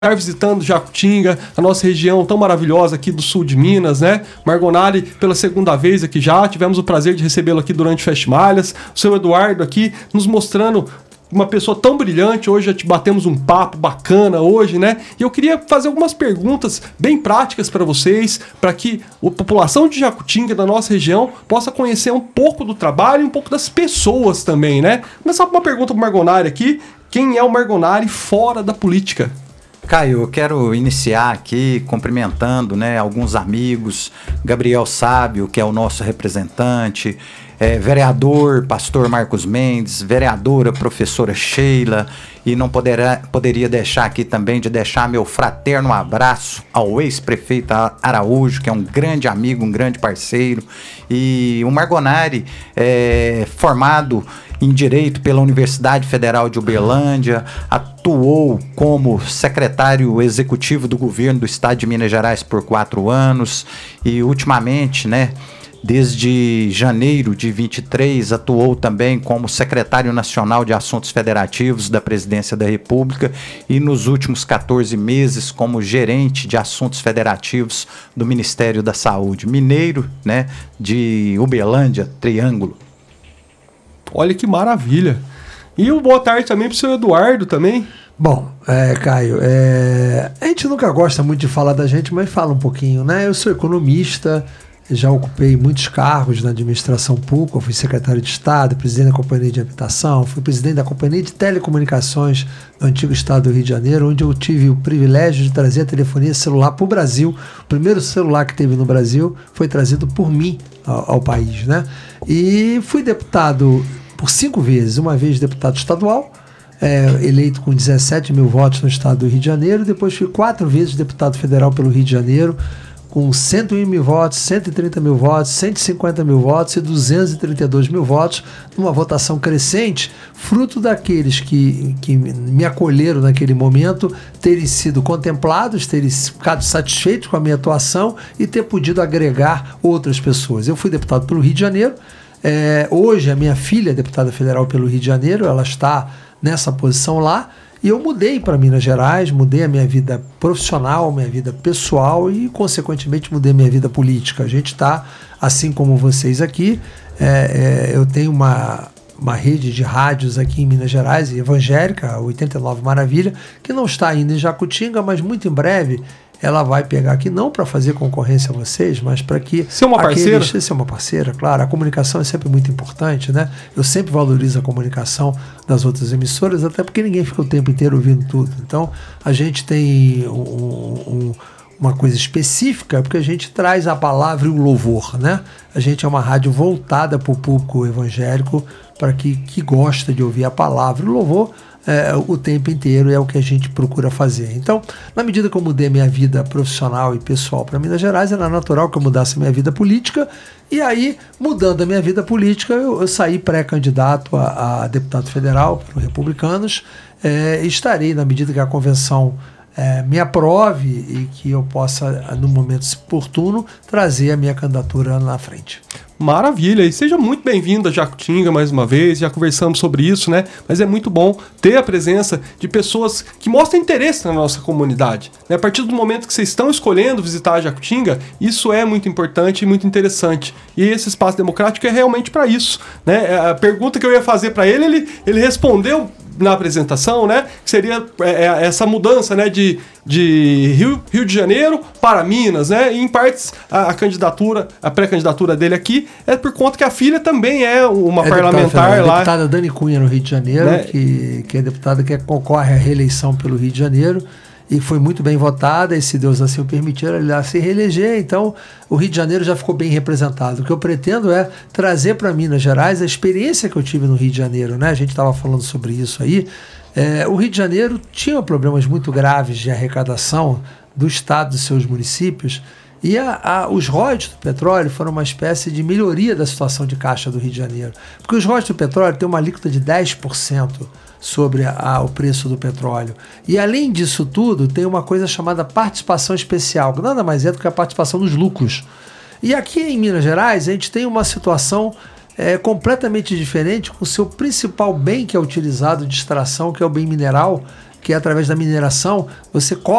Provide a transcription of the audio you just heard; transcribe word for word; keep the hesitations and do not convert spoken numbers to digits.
estar visitando Jacutinga, a nossa região tão maravilhosa aqui do sul de Minas, né? Margonari, pela segunda vez aqui já, tivemos o prazer de recebê-lo aqui durante o Festmalhas. O seu Eduardo aqui nos mostrando uma pessoa tão brilhante. Hoje já te batemos um papo bacana hoje, né? E eu queria fazer algumas perguntas bem práticas para vocês, para que a população de Jacutinga, da nossa região, possa conhecer um pouco do trabalho e um pouco das pessoas também, né? Começar com uma pergunta pro Margonari aqui. Quem é o Margonari fora da política? Caio, eu quero iniciar aqui cumprimentando, né, alguns amigos, Gabriel Sábio, que é o nosso representante, é, vereador Pastor Marcos Mendes, vereadora professora Sheila, e não poderá, poderia deixar aqui também de deixar meu fraterno abraço ao ex-prefeito Araújo, que é um grande amigo, um grande parceiro, e o Margonari é formado em Direito pela Universidade Federal de Uberlândia, atuou como secretário executivo do governo do estado de Minas Gerais por quatro anos e ultimamente, né, desde janeiro de vinte e três, atuou também como secretário nacional de Assuntos Federativos da Presidência da República e nos últimos quatorze meses como gerente de Assuntos Federativos do Ministério da Saúde. Mineiro, né, de Uberlândia, Triângulo. Olha que maravilha. E um boa tarde também para o seu Eduardo também. Bom, é, Caio, é, a gente nunca gosta muito de falar da gente, mas fala um pouquinho, né? Eu sou economista, já ocupei muitos cargos na administração pública, eu fui secretário de Estado, presidente da Companhia de Habitação, fui presidente da Companhia de Telecomunicações do antigo Estado do Rio de Janeiro, onde eu tive o privilégio de trazer a telefonia celular para o Brasil. O primeiro celular que teve no Brasil foi trazido por mim ao, ao país, né? E fui deputado por cinco vezes, uma vez deputado estadual, é, eleito com dezessete mil votos no estado do Rio de Janeiro, depois fui quatro vezes deputado federal pelo Rio de Janeiro, com cento e um mil votos, cento e trinta mil votos, cento e cinquenta mil votos e duzentos e trinta e dois mil votos, numa votação crescente, fruto daqueles que, que me acolheram naquele momento, terem sido contemplados, terem ficado satisfeitos com a minha atuação e ter podido agregar outras pessoas. Eu fui deputado pelo Rio de Janeiro. É, hoje a minha filha é deputada federal pelo Rio de Janeiro, ela está nessa posição lá, e eu mudei para Minas Gerais, mudei a minha vida profissional, minha vida pessoal e consequentemente mudei a minha vida política. A gente está, assim como vocês aqui, é, é, eu tenho uma, uma rede de rádios aqui em Minas Gerais, evangélica, oitenta e nove Maravilha, que não está ainda em Jacutinga, mas muito em breve ela vai pegar aqui, não para fazer concorrência a vocês, mas para que... Ser uma parceira? Aqueles, ser uma parceira, claro. A comunicação é sempre muito importante, né? Eu sempre valorizo a comunicação das outras emissoras, até porque ninguém fica o tempo inteiro ouvindo tudo. Então, a gente tem um, um, uma coisa específica, porque a gente traz a palavra e o louvor, né? A gente é uma rádio voltada para o público evangélico, para que, que gosta de ouvir a palavra e o louvor, É, o tempo inteiro, é o que a gente procura fazer. Então, na medida que eu mudei minha vida profissional e pessoal para Minas Gerais, era natural que eu mudasse minha vida política, e aí, mudando a minha vida política, eu, eu saí pré-candidato a, a deputado federal pelos Republicanos, é, e estarei, na medida que a convenção é, me aprove e que eu possa, no momento oportuno, trazer a minha candidatura na frente. Maravilha, e seja muito bem-vindo a Jacutinga mais uma vez, já conversamos sobre isso, né? Mas é muito bom ter a presença de pessoas que mostram interesse na nossa comunidade, né? A partir do momento que vocês estão escolhendo visitar a Jacutinga, isso é muito importante e muito interessante. E esse espaço democrático é realmente para isso, né? A pergunta que eu ia fazer para ele, ele, ele respondeu na apresentação, né? Que seria é, essa mudança, né? De, de Rio, Rio de Janeiro para Minas, né? E em partes a, a candidatura, a pré-candidatura dele aqui é por conta que a filha também é uma é parlamentar deputada, lá. A deputada Dani Cunha no Rio de Janeiro, né? que, que é deputada que concorre à reeleição pelo Rio de Janeiro e foi muito bem votada, e se Deus assim o permitir, ela irá se reeleger. Então o Rio de Janeiro já ficou bem representado. O que eu pretendo é trazer para Minas Gerais a experiência que eu tive no Rio de Janeiro, né? A gente estava falando sobre isso aí. É, o Rio de Janeiro tinha problemas muito graves de arrecadação do estado e dos seus municípios, e a, a, os royalties do petróleo foram uma espécie de melhoria da situação de caixa do Rio de Janeiro, porque os royalties do petróleo têm uma alíquota de dez por cento sobre a, a, o preço do petróleo, e além disso tudo tem uma coisa chamada participação especial, que nada mais é do que a participação nos lucros. E aqui em Minas Gerais a gente tem uma situação é, completamente diferente, com o seu principal bem que é utilizado de extração, que é o bem mineral, que porque através da mineração você